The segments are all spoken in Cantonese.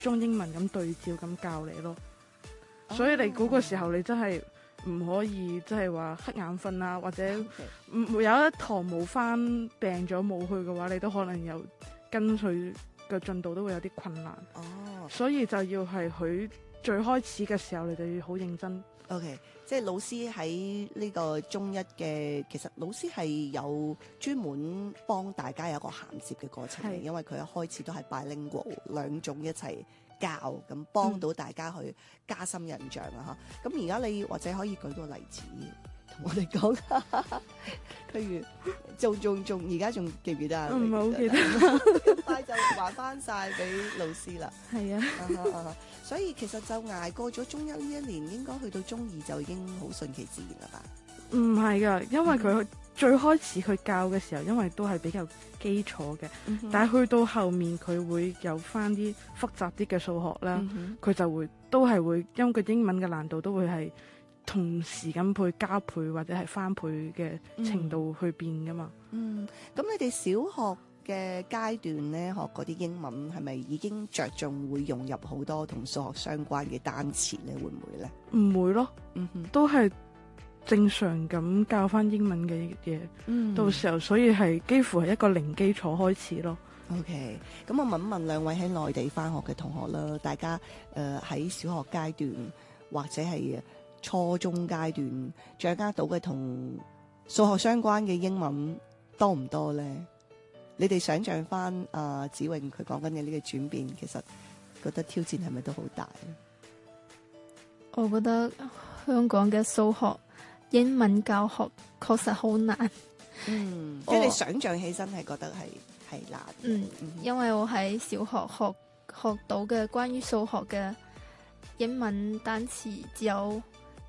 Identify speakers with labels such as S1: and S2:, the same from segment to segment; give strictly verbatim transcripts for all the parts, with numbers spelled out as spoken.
S1: 中英文咁對照咁教你咯。哦、所以你嗰個時候你真係唔可以即係話瞌眼瞓啊，或者唔有一堂冇翻病咗冇去嘅話，你都可能有跟隨嘅進度都會有啲困難。
S2: 哦，
S1: 所以就要係佢最開始嘅時候，你就要好認真。
S2: OK，即係老師喺呢個中一嘅，其實老師係有專門幫大家有一個銜接嘅過程嘅，因為佢一開始都係 bilingual 兩種一齊教，咁幫到大家去加深印象啊！嚇、嗯，咁而家你或者可以舉個例子同我哋講下，譬如仲仲仲而家仲記唔記得啊？
S1: 唔係好記得，
S2: 咁快就還翻晒俾老師啦。
S1: 係啊。
S2: 啊哈啊哈，所以其實就捱過咗中一呢一年，應該去到中二就已經好順其自然啦吧？
S1: 唔係㗎，因為佢最開始佢教嘅時候，因為都係比較基礎嘅，嗯、但係去到後面佢會有翻啲複雜啲嘅數學啦，佢、嗯、就會都係會因為個英文嘅難度都會係同時咁配加倍或者係翻倍嘅程度去變㗎嘛。嗯，
S2: 咁、嗯、你哋小學嘅階段咧，學嗰啲英文係咪已經着重會融入好多同數學相關嘅單詞咧？會唔會咧？
S1: 唔會咯，嗯哼，都係正常咁教翻英文嘅嘢，嗯，到時候所以係幾乎係一個零基礎開始咯。
S2: OK，咁我問一問兩位喺內地翻學嘅同學啦，大家誒喺、呃、小學階段或者係初中階段掌握到嘅同數學相關嘅英文多唔多咧？你哋想象翻阿子穎佢講緊嘅呢個轉變，其實覺得挑戰係咪都好大咧？
S3: 我覺得香港嘅數學英文教學確實好難。
S2: 嗯，即係你想象起身係覺得係係難。
S3: 嗯，因為我喺小學學學到嘅關於數學嘅英文單詞只有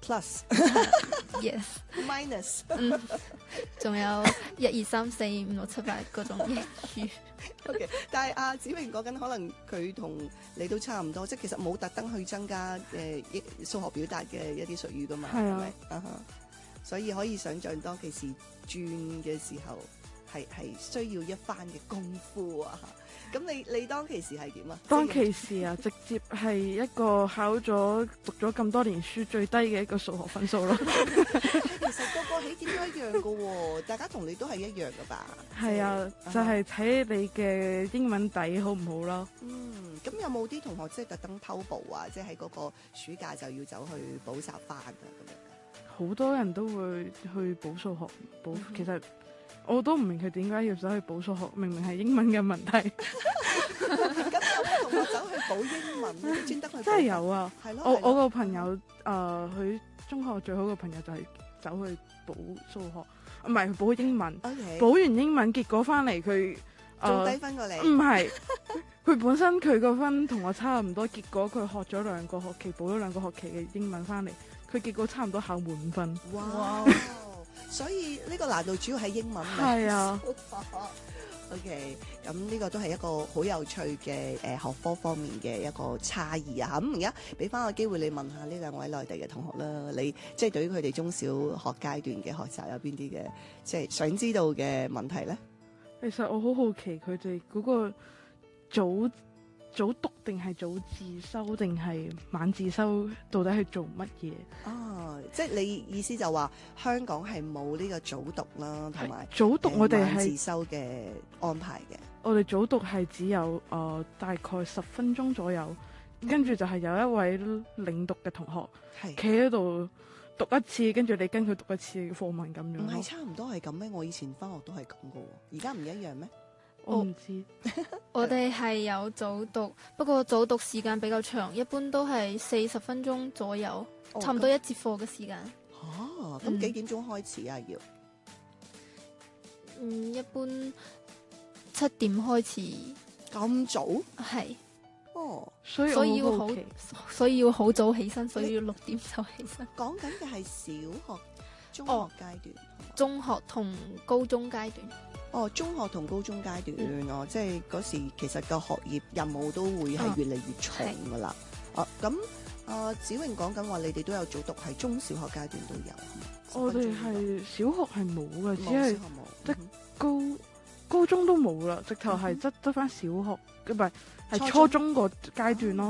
S2: plus、yes、minus，
S3: 嗯，仲有一二三四五六七八嗰種英語。
S2: OK， 但係阿子穎講緊，可能佢同你都差唔多，即係其實冇特登去增加誒數學表達嘅一啲術語噶嘛，係咪？啊哈，所以可以想像當其時轉嘅時候係係需要一番嘅功夫啊！咁你你當其時係點啊？
S1: 當其時啊，直接係一個考咗讀咗咁多年書最低嘅一個數學分數咯。
S2: 其實個個起點都一樣噶喎，大家同你都係一樣噶吧？
S1: 係啊，就係、是、睇你嘅英文底好唔好咯。
S2: 嗯，咁有冇啲同學即係特登偷步啊？即係喺嗰個暑假就要走去補習班啊咁樣？
S1: 好多人都會去補數學，補、嗯、其實。我都唔明佢點解要走去補數學，明明係英文嘅問題。
S2: 咁有冇同學走去補英文咧？專登去補？
S1: 真係有啊！
S2: 係咯，
S1: 我我個朋友誒，佢、呃、中學最好嘅朋友就係走去補數學，唔係補英文。
S2: Okay.
S1: 補完英文，結果翻嚟佢
S2: 仲低分過你？
S1: 唔係，佢本身佢個分同我差唔多，結果佢學咗兩個學期，補咗兩個學期嘅英文翻嚟，佢結果差唔多考滿分。
S2: 哇！所以呢個難度主要係英文。
S1: 係啊。
S2: OK，咁呢個都係一個好有趣嘅誒、呃、學科方面嘅一個差異啊！咁而家俾翻個機會你問下呢兩位內地嘅同學啦，你即係對於佢哋中小學階段嘅學習有邊啲嘅即係想知道嘅問題咧？
S1: 其實我好好奇佢哋嗰個早早讀定係早自修定係晚自修，到底係做乜嘢？
S2: 哦，即係你意思就話香港係冇呢個早讀啦，同埋
S1: 早讀我哋係、
S2: 呃、自修嘅安排嘅。
S1: 我哋早讀係只有誒、呃、大概十分鐘左右，跟住就係有一位領讀嘅同學企喺度讀一次，跟住你跟佢讀一次嘅課文咁樣。
S2: 唔係差唔多係咁咩？我以前返學都係咁噶喎，而家唔一樣咩？
S1: 我唔知，
S3: 我哋係有早讀，不過早讀時間比較長，一般都係四十分鐘左右，哦、差唔多一節課嘅時間。
S2: 哦，咁幾點鐘開始啊？要
S3: 嗯，一般七點開始。
S2: 咁早？
S3: 係。
S2: 哦，
S1: 所以
S3: 所以要好，所以要好早起身，所以要六點就起身。
S2: 講緊嘅係小學、中學階段，
S3: 哦、中學同高中階段。
S2: 哦，中學同高中階段、嗯、哦，即係嗰時其實個學業任務都會係越嚟越重噶啦。哦，咁啊，子穎講緊話，你哋都有早讀，係中小學階段都有。
S1: 我哋係小學係冇嘅，只係即高高中都冇啦，直頭係得得翻小學，唔係係
S2: 初中
S1: 初中個階段咯。